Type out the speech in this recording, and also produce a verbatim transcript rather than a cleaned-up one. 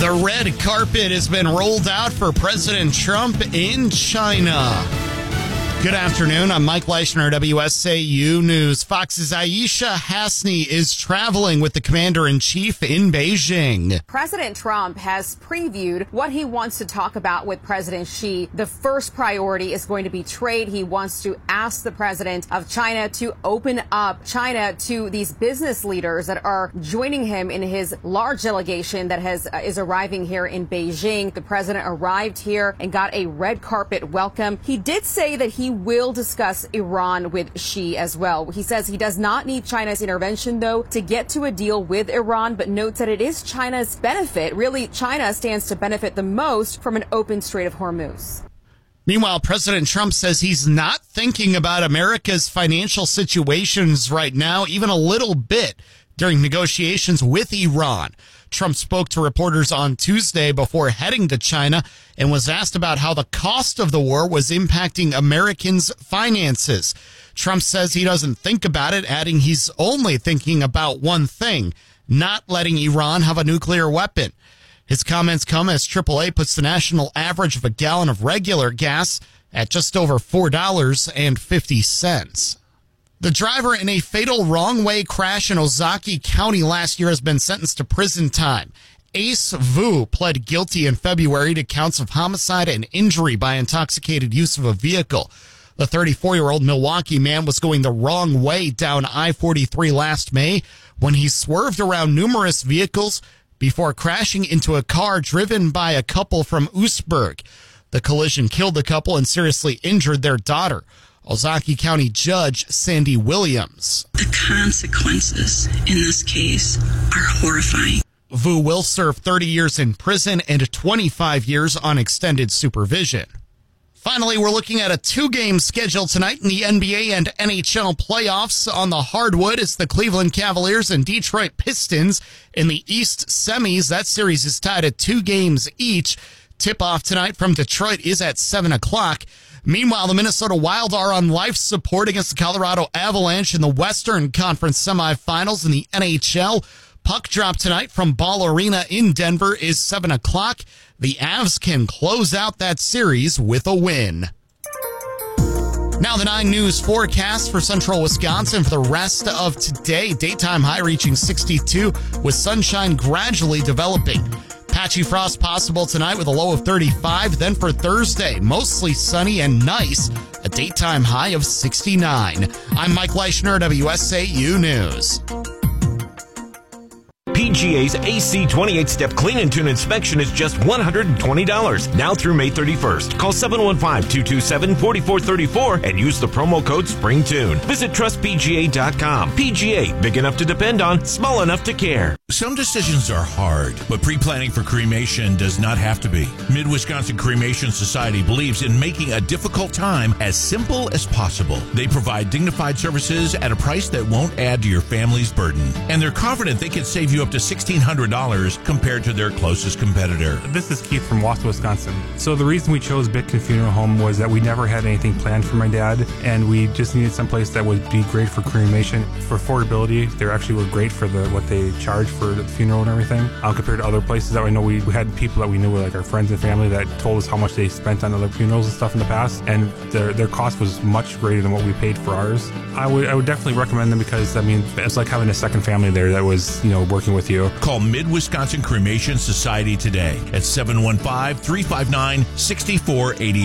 The red carpet has been rolled out for President Trump in China. Good afternoon. I'm Mike Leishner, W S A U News. Fox's Aisha Hasni is traveling with the commander-in-chief in Beijing. President Trump has previewed what he wants to talk about with President Xi. The first priority is going to be trade. He wants to ask the president of China to open up China to these business leaders that are joining him in his large delegation that has uh, is arriving here in Beijing. The president arrived here and got a red carpet welcome. He did say that he will discuss Iran with Xi as well. He says he does not need China's intervention, though, to get to a deal with Iran, but notes that it is China's benefit. Really, China stands to benefit the most from an open Strait of Hormuz. Meanwhile, President Trump says he's not thinking about America's financial situations right now, even a little bit, during negotiations with Iran. Trump spoke to reporters on Tuesday before heading to China and was asked about how the cost of the war was impacting Americans' finances. Trump says he doesn't think about it, adding he's only thinking about one thing, not letting Iran have a nuclear weapon. His comments come as triple A puts the national average of a gallon of regular gas at just over four dollars and fifty cents. The driver in a fatal wrong-way crash in Ozaki County last year has been sentenced to prison time. Ace Vu pled guilty in February to counts of homicide and injury by intoxicated use of a vehicle. The thirty-four-year-old Milwaukee man was going the wrong way down I forty-three last May when he swerved around numerous vehicles before crashing into a car driven by a couple from Oostburg. The collision killed the couple and seriously injured their daughter. Ozaki County Judge Sandy Williams. The consequences in this case are horrifying. Vu will serve thirty years in prison and twenty-five years on extended supervision. Finally, we're looking at a two-game schedule tonight in the N B A and N H L playoffs. On the hardwood, it's the Cleveland Cavaliers and Detroit Pistons in the East semis. That series is tied at two games each. Tip-off tonight from Detroit is at seven o'clock. Meanwhile, the Minnesota Wild are on life support against the Colorado Avalanche in the Western Conference semifinals in the N H L. Puck drop tonight from Ball Arena in Denver is seven o'clock. The Avs can close out that series with a win. Now the nine News forecast for central Wisconsin for the rest of today. Daytime high reaching sixty-two with sunshine gradually developing. Patchy frost possible tonight with a low of thirty-five. Then for Thursday, mostly sunny and nice, a daytime high of sixty-nine. I'm Mike Leishner, W S A U News. P G A's A C twenty-eight step clean and tune inspection is just one hundred twenty dollars now through May thirty-first. Call seven one five, two two seven, four four three four and use the promo code SPRINGTUNE. Visit trust P G A dot com. P G A, big enough to depend on, small enough to care. Some decisions are hard, but pre-planning for cremation does not have to be. Mid-Wisconsin Cremation Society believes in making a difficult time as simple as possible. They provide dignified services at a price that won't add to your family's burden. And they're confident they can save you up to sixteen hundred dollars compared to their closest competitor. This is Keith from Wausau, Wisconsin. So the reason we chose Bitkin Funeral Home was that we never had anything planned for my dad, and we just needed someplace that would be great for cremation. For affordability, they actually were great for the what they charge for the funeral and everything. Um, compared to other places that I know, we, we had people that we knew, like our friends and family, that told us how much they spent on other funerals and stuff in the past, and their their cost was much greater than what we paid for ours. I would I would definitely recommend them because, I mean, it's like having a second family there that was, you know, working with you. Call Mid-Wisconsin Cremation Society today at seven one five, three five nine, six four eight eight.